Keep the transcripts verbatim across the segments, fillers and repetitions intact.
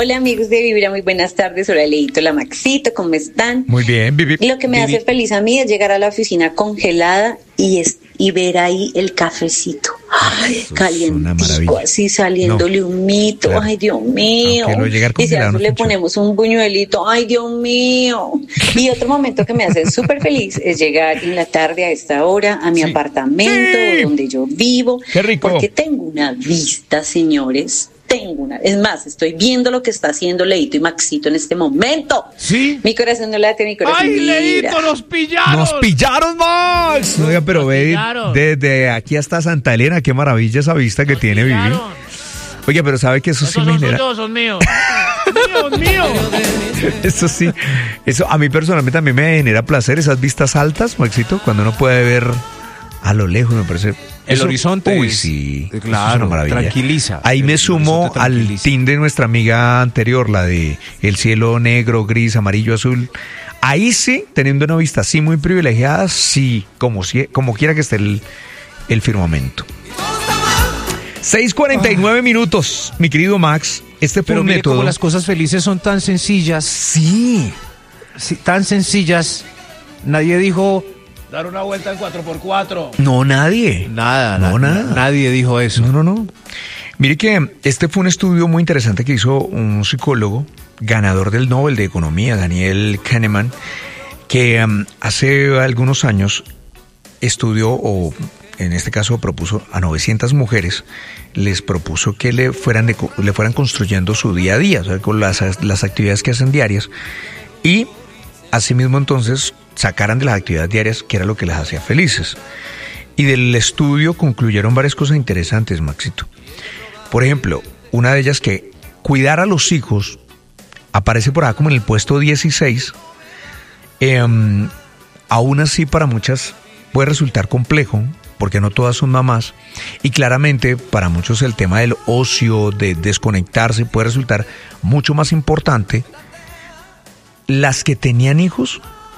Hola amigos de Vibra, muy buenas tardes. Hola Leito, la Maxito, ¿cómo están? Muy bien, Vivi. Lo que me Vivi. hace feliz a mí es llegar a la oficina congelada y, es, y ver ahí el cafecito. Ay, calientico, así saliéndole no, un mito. Claro. Ay, Dios mío. Y si a eso le ponemos un buñuelito, ay, Dios mío. Y otro momento que me hace súper feliz es llegar en la tarde a esta hora a mi sí. apartamento sí. donde yo vivo. Qué rico. Porque tengo una vista, señores. Tengo una, es más, estoy viendo lo que está haciendo Leito y Maxito en este momento. Sí. Mi corazón no late, mi corazón. ¡Ay, Leito, nos pillaron! ¡Nos pillaron, Max! Oiga, pero ve, desde aquí hasta Santa Elena, qué maravilla esa vista que nos tiene Vivi. Oiga, pero ¿sabe que eso, eso sí me genera? Son míos, son míos. mío, mío. Eso sí, eso a mí personalmente también me genera placer, esas vistas altas, Maxito, cuando uno puede ver a lo lejos, me parece... El eso, horizonte, uy, es, sí, claro, tranquiliza. Ahí me sumo al team de nuestra amiga anterior, la de el cielo negro, gris, amarillo, azul. Ahí sí, teniendo una vista así muy privilegiada, sí, como, si, como quiera que esté el, el firmamento. seis cuarenta y nueve ah. minutos, mi querido Max. Este fue Pero un mire método. Como las cosas felices son tan sencillas. Sí. sí. Tan sencillas. Nadie dijo... Dar una vuelta en cuatro por cuatro. No, nadie. Nada, no, na- nada. Nadie dijo eso. No, no, no. Mire que este fue un estudio muy interesante que hizo un psicólogo, ganador del Nobel de Economía, Daniel Kahneman, que um, hace algunos años estudió, o en este caso propuso a novecientas mujeres, les propuso que le fueran, de, le fueran construyendo su día a día, o sea, con las, las actividades que hacen diarias, y asimismo entonces sacaran de las actividades diarias que era lo que les hacía felices. Y del estudio concluyeron varias cosas interesantes, Maxito. Por ejemplo, una de ellas que cuidar a los hijos aparece por acá como en el puesto dieciséis. Eh, aún así para muchas puede resultar complejo, porque no todas son mamás, y claramente para muchos el tema del ocio, de desconectarse, puede resultar mucho más importante. Las que tenían hijos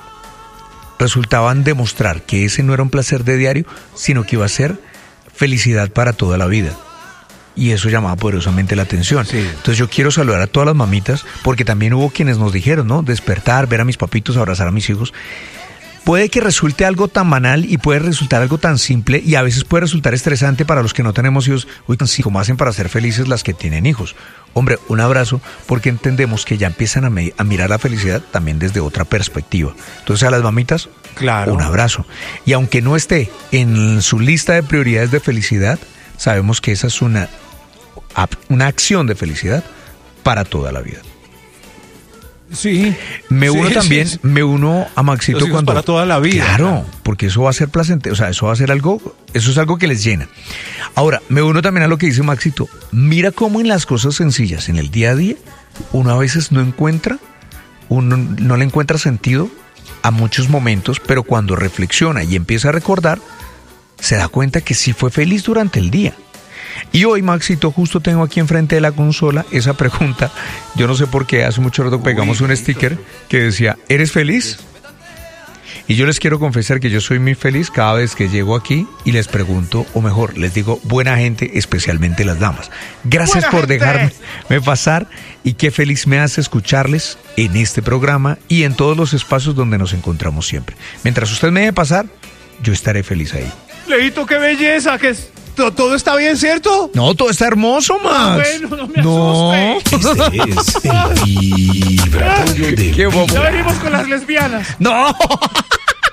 resultaban demostrar que ese no era un placer de diario, sino que iba a ser felicidad para toda la vida. Y eso llamaba poderosamente la atención. Sí. Entonces yo quiero saludar a todas las mamitas, porque también hubo quienes nos dijeron, ¿no? Despertar, ver a mis papitos, abrazar a mis hijos. Puede que resulte algo tan banal y puede resultar algo tan simple, y a veces puede resultar estresante para los que no tenemos hijos. Uy, ¿cómo hacen para ser felices las que tienen hijos? Hombre, un abrazo, porque entendemos que ya empiezan a, me- a mirar la felicidad también desde otra perspectiva. Entonces a las mamitas, claro, un abrazo. Y aunque no esté en su lista de prioridades de felicidad, sabemos que esa es una, una acción de felicidad para toda la vida. Sí. Me uno sí, también, sí. me uno a Maxito Los hijos cuando... para toda la vida. Claro, claro, porque eso va a ser placentero, o sea, eso va a ser algo, eso es algo que les llena. Ahora, me uno también a lo que dice Maxito. Mira cómo en las cosas sencillas, en el día a día, uno a veces no encuentra, uno no le encuentra sentido a muchos momentos, pero cuando reflexiona y empieza a recordar, se da cuenta que sí fue feliz durante el día. Y hoy, Maxito, justo tengo aquí enfrente de la consola esa pregunta. Yo no sé por qué, hace mucho rato pegamos un sticker que decía, ¿eres feliz? Y yo les quiero confesar que yo soy muy feliz cada vez que llego aquí y les pregunto, o mejor, les digo, buena gente, especialmente las damas. Gracias por dejarme pasar, y qué feliz me hace escucharles en este programa y en todos los espacios donde nos encontramos siempre. Mientras usted me deje pasar, yo estaré feliz ahí. Leito, qué belleza, que es... ¿Todo está bien, cierto? No, todo está hermoso, Max. Ah, bueno, no me no. asuste. Este es el vibratorio de Qué bobo. Ya venimos con las lesbianas. No.